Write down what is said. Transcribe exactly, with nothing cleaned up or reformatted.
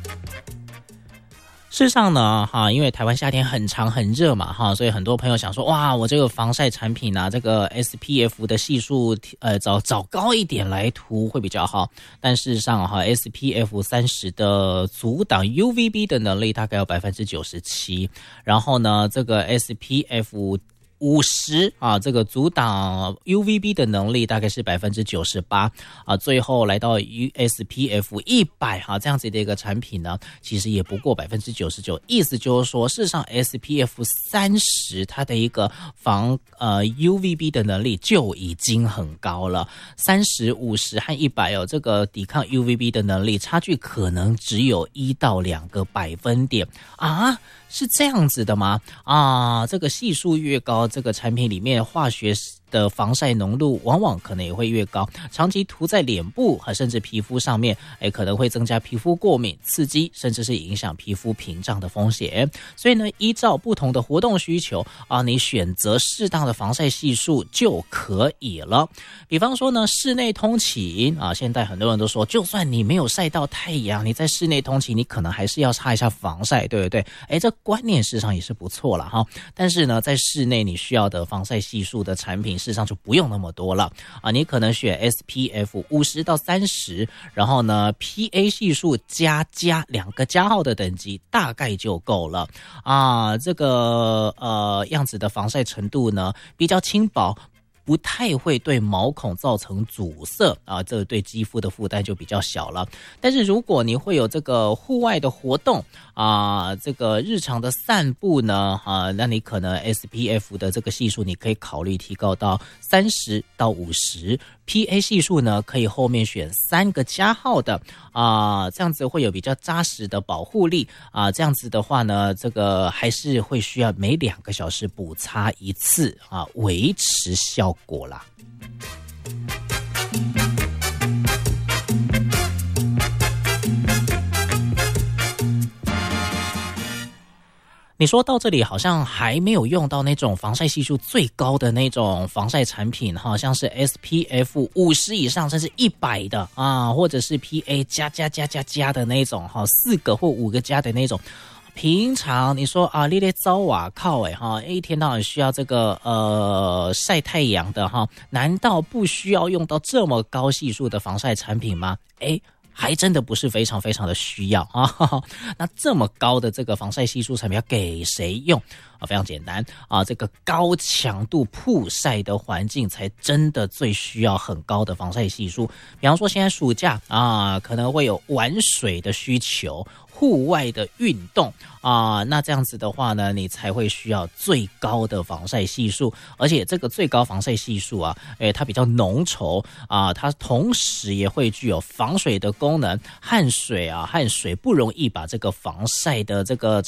事实上呢，哈，因为台湾夏天很长很热嘛，哈，所以很多朋友想说，哇，我这个防晒产品啊，这个 S P F 的系数，呃，找找高一点来涂会比较好。但事实上，哈 ，S P F 三十的阻挡 U V B 的能力大概有百分之九十七，然后呢，这个 S P F五十啊，这个阻挡 U V B 的能力大概是百分之九十八啊，最后来到 S P F 一百哈，这样子的一个产品呢，其实也不过百分之九十九。意思就是说，事实上 S P F 三十它的一个防呃 U V B 的能力就已经很高了，三十、五十和一百哦，这个抵抗 U V B 的能力差距可能只有一到两个百分点啊。是这样子的吗？啊，这个系数越高，这个产品里面化学的防晒浓度往往可能也会越高，长期涂在脸部和甚至皮肤上面，哎，可能会增加皮肤过敏、刺激，甚至是影响皮肤屏障的风险。所以呢，依照不同的活动需求啊，你选择适当的防晒系数就可以了。比方说呢，室内通勤啊，现在很多人都说，就算你没有晒到太阳，你在室内通勤，你可能还是要擦一下防晒，对不对？哎，这观念事实上也是不错了哈。但是呢，在室内你需要的防晒系数的产品，事实上就不用那么多了啊，你可能选 S P F 五十到三十，然后呢 P A 系数加加两个加号的等级大概就够了啊。这个呃样子的防晒程度呢比较轻薄，不太会对毛孔造成阻塞啊，这对肌肤的负担就比较小了。但是如果你会有这个户外的活动啊，这个日常的散步呢啊，那你可能 S P F 的这个系数你可以考虑提高到三十到五十， P A 系数呢可以后面选三个加号的啊，这样子会有比较扎实的保护力啊。这样子的话呢，这个还是会需要每两个小时补擦一次啊，维持效果啦。你说到这里好像还没有用到那种防晒系数最高的那种防晒产品哈，像是 S P F 五十以上甚至一百的啊，或者是 P A 加加加加加的那种哈，四个或五个加的那种。平常你说啊，你在招瓦靠哎哈，一天到晚需要这个呃晒太阳的哈，难道不需要用到这么高系数的防晒产品吗？哎。还真的不是非常非常的需要啊！呵呵，那这么高的这个防晒系数产品要给谁用啊？非常简单啊，这个高强度曝晒的环境才真的最需要很高的防晒系数。比方说现在暑假啊，可能会有玩水的需求。户外的运动啊，那这样子的话呢，你才会需要最高的防晒系数，而且这个最高防晒系数啊，诶，它比较浓稠啊，它同时也会具有防水的功能，汗水啊，汗水不容易把这个防晒的这个